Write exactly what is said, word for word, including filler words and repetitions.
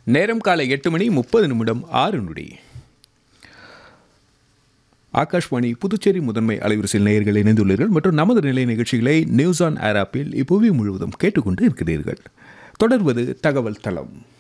நேரம் காலை எட்டு மணி முப்பது நிமிடம் ஆறு நொடி. ஆகாஷ்வாணி புதுச்சேரி முதன்மை அலைவரிசையில் நேயர்கள் இணைந்துள்ளீர்கள் மற்றும் நமது நிலை நிகழ்ச்சிகளை நியூஸ் ஆன் ஏர் ஆப்பில் இப்புவி முழுவதும் கேட்டுக்கொண்டு இருக்கிறீர்கள். தொடர்வது தகவல் தளம்.